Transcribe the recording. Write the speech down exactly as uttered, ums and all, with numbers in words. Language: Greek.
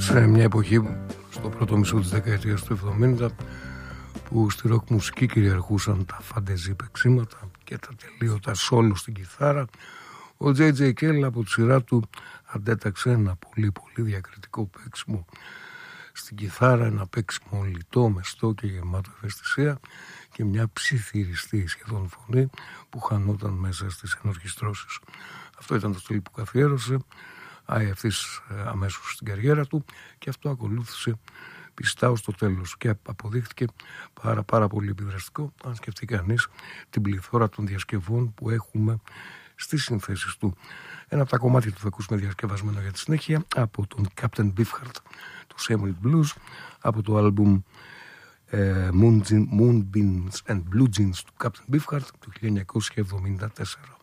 σε μια εποχή στο πρώτο μισό της δεκαετίας του εβδομήντα που στη ροκ μουσική κυριαρχούσαν τα φαντεζή παίξηματα και τα τελείωτα σόλο στην κιθάρα, ο τζέι τζέι Cale από τη σειρά του αντέταξε ένα πολύ πολύ διακριτικό παίξιμο στην κιθάρα, ένα παίξιμο λιτό, μεστό και γεμάτο ευαισθησία και μια ψιθυριστή σχεδόν φωνή που χανόταν μέσα στις ενορχιστρώσεις. Αυτό ήταν το στυλ που καθιέρωσε, άι ευθύς αμέσως στην καριέρα του, και αυτό ακολούθησε πιστά ως το τέλος και αποδείχθηκε πάρα πάρα πολύ επιδραστικό, αν σκεφτεί κανείς την πληθώρα των διασκευών που έχουμε στις συνθέσεις του. Ένα από τα κομμάτια του θα ακούσουμε διασκευασμένο για τη συνέχεια από τον Captain Beefheart του Samuel Blues, από το άλμπουμ ε, Moonbeams and Blue Jeans του Captain Beefheart του χίλια εννιακόσια εβδομήντα τέσσερα.